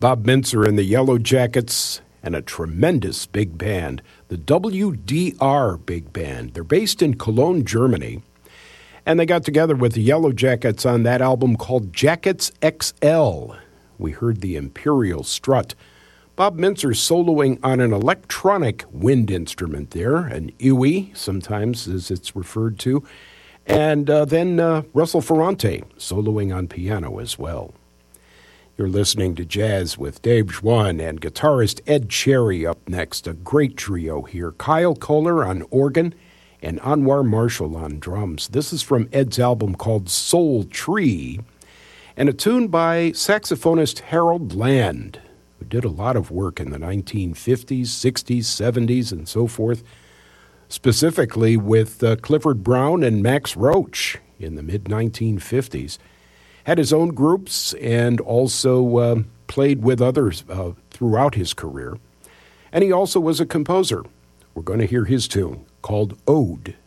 Bob Mintzer and the Yellow Jackets, and a tremendous big band, the WDR Big Band. They're based in Cologne, Germany, and they got together with the Yellow Jackets on that album called Jackets XL. We heard the Imperial Strut. Bob Mintzer soloing on an electronic wind instrument there, an EWI, sometimes as it's referred to, and then Russell Ferrante soloing on piano as well. You're listening to Jazz with Dave Schwann and guitarist Ed Cherry up next. A great trio here. Kyle Kohler on organ and Anwar Marshall on drums. This is from Ed's album called Soul Tree, and a tune by saxophonist Harold Land, who did a lot of work in the 1950s, 60s, 70s, and so forth, specifically with Clifford Brown and Max Roach in the mid-1950s. Had his own groups and also played with others throughout his career. And he also was a composer. We're going to hear his tune called Ode.